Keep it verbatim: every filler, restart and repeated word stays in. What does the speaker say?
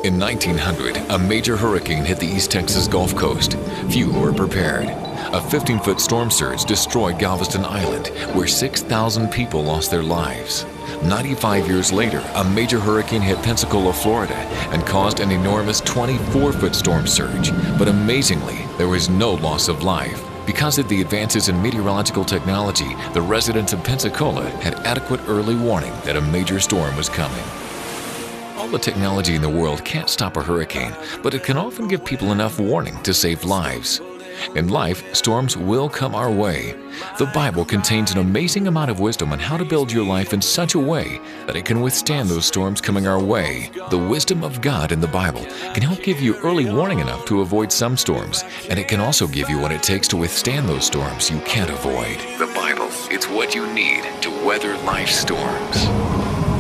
In nineteen hundred, a major hurricane hit the East Texas Gulf Coast. Few were prepared. A fifteen-foot storm surge destroyed Galveston Island, where six thousand people lost their lives. ninety-five years later, a major hurricane hit Pensacola, Florida, and caused an enormous twenty-four-foot storm surge. But amazingly, there was no loss of life. Because of the advances in meteorological technology, the residents of Pensacola had adequate early warning that a major storm was coming. All the technology in the world can't stop a hurricane, but it can often give people enough warning to save lives. In life, storms will come our way. The Bible contains an amazing amount of wisdom on how to build your life in such a way that it can withstand those storms coming our way. The wisdom of God in the Bible can help give you early warning enough to avoid some storms, and it can also give you what it takes to withstand those storms you can't avoid. The Bible, it's what you need to weather life's storms.